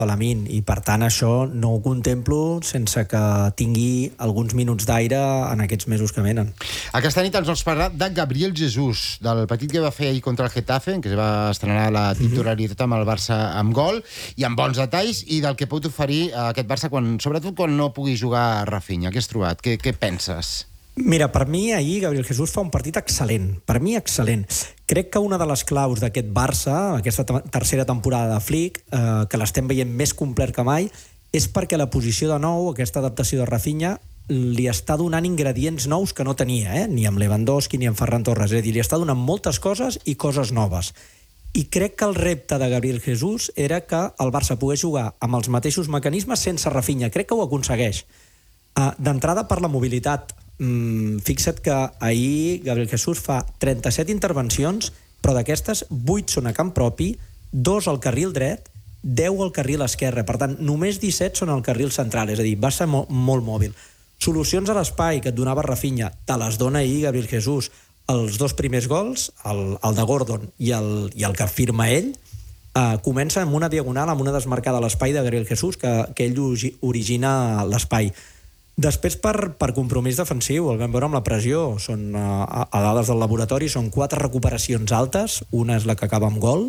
Lamine, i per tant això no ho contemplo sense que tingui alguns minuts d'aire en aquests mesos que venen. Aquesta nit ens vols parlar de Gabriel Jesús, del partit que va fer ahir contra el Getafe, que es va estrenar la titularitat amb el Barça amb gol, i amb bons detalls, i del que pot oferir aquest Barça, sobretot quan no pugui jugar Rafinha. Què has trobat? Què penses? Mira, per mi ahir Gabriel Jesús fa un partit excel·lent. Per mi, excel·lent. Crec que una de les claus d'aquest Barça, aquesta tercera temporada de Flick, que l'estem veient més complet que mai, és perquè la posició de nou, aquesta adaptació de Rafinha, li està donant ingredients nous que no tenia, ni amb Lewandowski ni amb Ferran Torres. És a dir, li està donant moltes coses i coses noves. I crec que el repte de Gabriel Jesús era que el Barça pogués jugar amb els mateixos mecanismes sense Rafinha. Crec que ho aconsegueix. D'entrada, per la mobilitat. Fixa't que ahir Gabriel Jesús fa 37 intervencions, però d'aquestes 8 són a camp propi, 2 al carril dret, 10 al carril esquerre. Per tant, només 17 són al carril central, és a dir, va ser molt mòbil. Solucions a l'espai que et donava Rafinha, te les dona ahir Gabriel Jesús. Els 2 primers gols, el de Gordon i el que firma ell, comença amb una diagonal, amb una desmarcada a l'espai de Gabriel Jesús, que ell origina l'espai. Després, per compromís defensiu, el vam veure amb la pressió, són a dades del laboratori, són 4 recuperacions altes, una és la que acaba amb gol,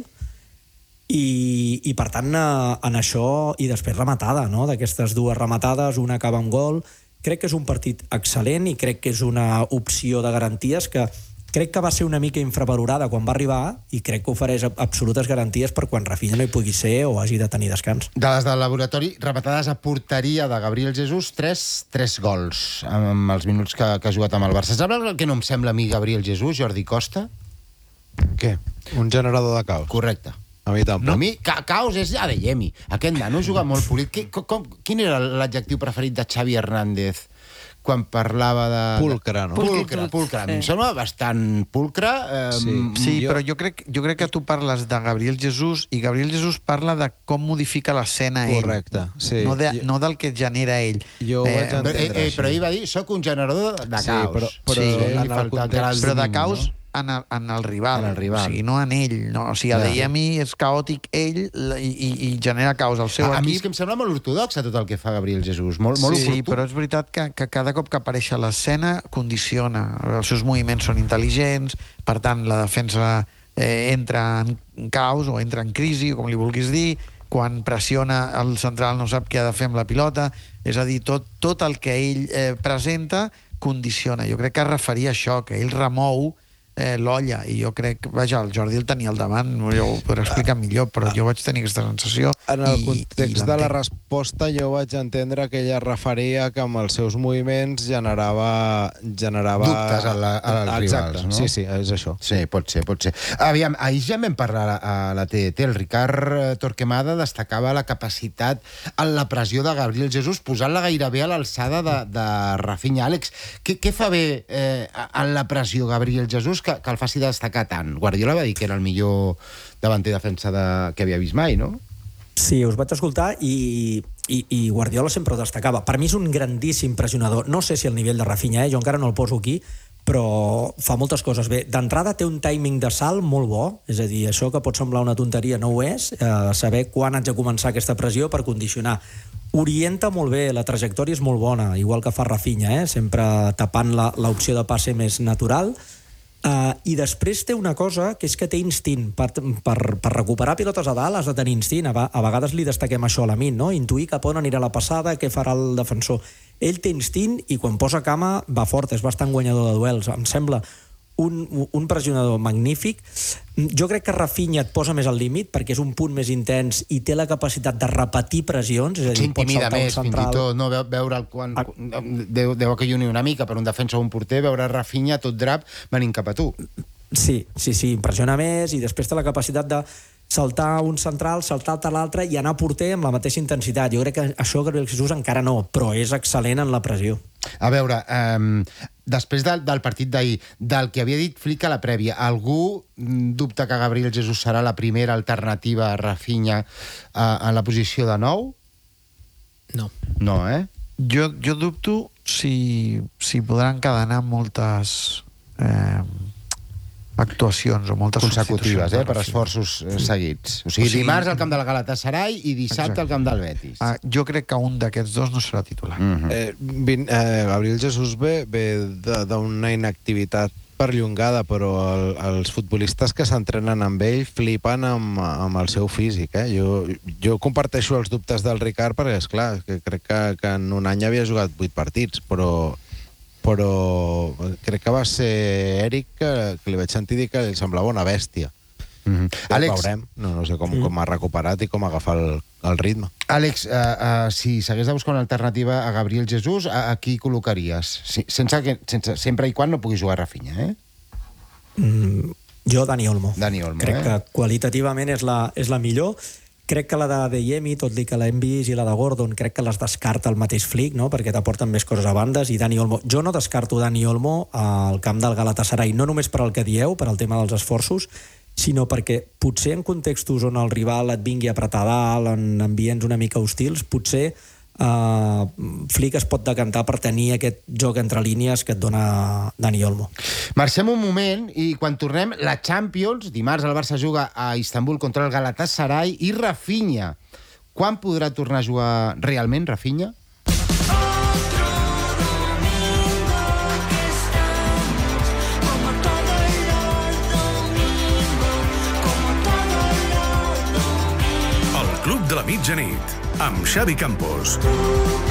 i per tant, en això, i després rematada, no? D'aquestes 2 rematades, una acaba amb gol. Crec que és un partit excel·lent i crec que és una opció de garanties que crec que va ser una mica infravalorada quan va arribar i crec que ofereix absolutes garanties per quan Rafinha no hi pugui ser o hagi de tenir descans. Dades del laboratori, rematades a porteria de Gabriel Jesús, 3 gols amb els minuts que ha jugat amb el Barça. Saps el que no em sembla a mi Gabriel Jesús, Jordi Costa? Què? Un generador de caos? Correcte. A mi tampoc. No, a mi, caos és Adeyemi. Aquest nano juga molt polit. Quin era l'adjectiu preferit de Xavi Hernández quan parlava de... Pulcre, no? Pulcre. Em sembla bastant pulcre. Sí, però jo crec que tu parles de Gabriel Jesús i Gabriel Jesús parla de com modifica l'escena ell. Correcte, sí. No del que genera ell. Jo ho vaig entendre així. Però ell va dir, soc un generador de caos. Però de caos en el rival. O sigui, no en ell. O sigui, Adeyemi és caòtic ell i genera caos al seu equip. A mi és que em sembla molt ortodox tot el que fa Gabriel Jesús. Molt oportú. Sí, però és veritat que cada cop que apareix a l'escena condiciona. Els seus moviments són intel·ligents, per tant, la defensa entra en caos o entra en crisi, com li vulguis dir. Quan pressiona el central no sap què ha de fer amb la pilota. És a dir, tot el que ell presenta condiciona. Jo crec que es referia a això, que ell remou l'olla, i jo crec, vaja, el Jordi el tenia al davant, jo ho podré explicar millor, però jo vaig tenir aquesta sensació. En el context de la resposta jo vaig entendre que ella referia que amb els seus moviments generava dubtes als rivals, no? Sí, és això. Sí, pot ser. Aviam, ahir ja vam parlar a la TDT, el Ricard Torquemada destacava la capacitat en la pressió de Gabriel Jesús, posant-la gairebé a l'alçada de Rafinha. Àlex, què fa bé en la pressió Gabriel Jesús que el faci destacar tant? Guardiola va dir que era el millor davanter defensa que havia vist mai, no? Sí, us vaig escoltar i Guardiola sempre ho destacava. Per mi és un grandíssim pressionador. No sé si el nivell de Rafinha, jo encara no el poso aquí, però fa moltes coses bé. D'entrada té un timing de salt molt bo, és a dir, això que pot semblar una tonteria no ho és, saber quan haig de començar aquesta pressió per condicionar. Orienta molt bé, la trajectòria és molt bona, igual que fa Rafinha, sempre tapant l'opció de passe més natural. I després té una cosa, que és que té instint. Per recuperar pilotes a dalt has de tenir instint. A vegades li destaquem això a Lamine, no? Intuir cap on anirà la passada, què farà el defensor. Ell té instint i quan posa cama va fort, és bastant guanyador de duels. Em sembla un pressionador magnífic. Jo crec que Rafinha et posa més al límit perquè és un punt més intens i té la capacitat de repetir pressions, és a dir, pot saltar un central. Fins i tot, no? Veure'l quan... Deu acollonir una mica per un defensa o un porter, veure Rafinha tot drap venint cap a tu. Sí, impressiona més, i després té la capacitat de saltar un central, saltar-te l'altre i anar a porter amb la mateixa intensitat. Jo crec que això Gabriel Jesús encara no, però és excel·lent en la pressió. A veure, després del partit d'ahir, del que havia dit Flick a la prèvia, algú dubta que Gabriel Jesús serà la primera alternativa a Rafinha en la posició de 9? No. No, Jo dubto si podran encadenar moltes actuacions o moltes consecutives, substitucions. per esforços seguits. O sigui, dimarts al camp del Galatasaray i dissabte al camp del Betis. Jo crec que un d'aquests dos no serà titular. Gabriel Jesús ve d'una inactivitat perllongada, però els futbolistes que s'entrenen amb ell flipen amb el seu físic. Jo comparteixo els dubtes del Ricard perquè, esclar, que crec que en un any havia jugat 8 partits, però crec que va ser Eric que li vaig sentir dir que li semblava una bèstia. Àlex, veurem, no sé com ha recuperat i com agafar el ritme. Àlex, si s'hagués de buscar una alternativa a Gabriel Jesús, a qui col·locaries? Sempre i quan no pugui jugar Rafinha, Jo, Dani Olmo. Dani Olmo, crec que qualitativament és la millor. Crec que la de Adeyemi, tot i que l'hem vist, i la de Gordon, crec que les descarta el mateix Flick, no? Perquè t'aporten més coses a bandes, i Dani Olmo... Jo no descarto Dani Olmo al camp del Galatasaray, no només per al que dieu, per al tema dels esforços, sinó perquè potser en contextos on el rival et vingui a apretar dalt, en ambients una mica hostils, potser Flick es pot decantar per tenir aquest joc entre línies que et dona Dani Olmo. Marxem un moment i quan tornem, la Champions, dimarts el Barça juga a Istanbul contra el Galatasaray i Rafinha. Quan podrà tornar a jugar realment Rafinha? El Club de la Mitjanit, amb Xavi Campos.